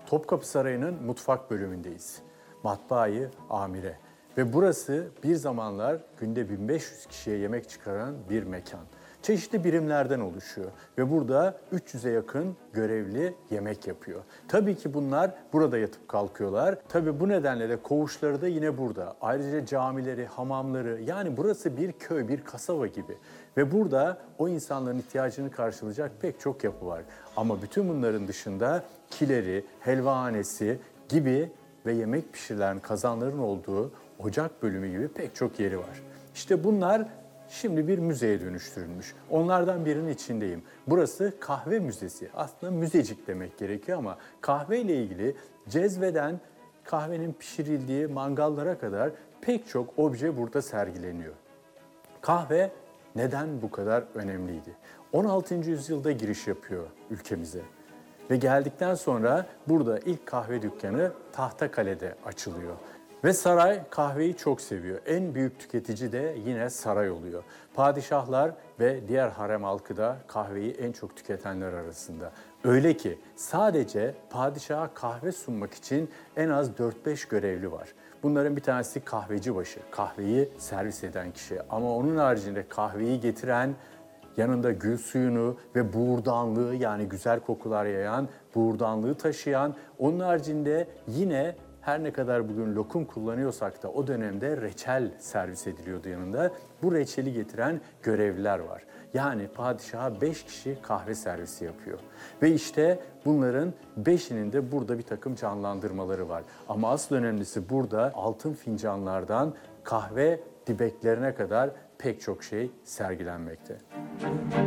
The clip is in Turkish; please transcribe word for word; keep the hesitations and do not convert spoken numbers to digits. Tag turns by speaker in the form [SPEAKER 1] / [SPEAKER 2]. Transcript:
[SPEAKER 1] Topkapı Sarayı'nın mutfak bölümündeyiz. Matbaayı Amire. Ve burası bir zamanlar günde bin beş yüz kişiye yemek çıkaran bir mekan. Çeşitli birimlerden oluşuyor ve burada üç yüze yakın görevli yemek yapıyor. Tabii ki bunlar burada yatıp kalkıyorlar. Tabii bu nedenle de koğuşları da yine burada. Ayrıca camileri, hamamları, yani burası bir köy, bir kasaba gibi. Ve burada o insanların ihtiyacını karşılayacak pek çok yapı var. Ama bütün bunların dışında kileri, helvahanesi gibi ve yemek pişirilen kazanların olduğu ocak bölümü gibi pek çok yeri var. İşte bunlar şimdi bir müzeye dönüştürülmüş. Onlardan birinin içindeyim. Burası kahve müzesi. Aslında müzecik demek gerekiyor ama kahve ile ilgili cezveden kahvenin pişirildiği mangallara kadar pek çok obje burada sergileniyor. Kahve neden bu kadar önemliydi? on altıncı yüzyılda giriş yapıyor ülkemize. Ve geldikten sonra burada ilk kahve dükkanı Tahtakale'de açılıyor. Ve saray kahveyi çok seviyor. En büyük tüketici de yine saray oluyor. Padişahlar ve diğer harem halkı da kahveyi en çok tüketenler arasında. Öyle ki sadece padişaha kahve sunmak için en az dört beş görevli var. Bunların bir tanesi kahveci başı, kahveyi servis eden kişi. Ama onun haricinde kahveyi getiren, yanında gül suyunu ve buğurdanlığı, yani güzel kokular yayan, buğurdanlığı taşıyan, onun haricinde yine her ne kadar bugün lokum kullanıyorsak da o dönemde reçel servis ediliyordu yanında. Bu reçeli getiren görevliler var. Yani padişaha beş kişi kahve servisi yapıyor. Ve işte bunların beşinin de burada bir takım canlandırmaları var. Ama asıl önemlisi burada altın fincanlardan kahve dibeklerine kadar pek çok şey sergilenmekte.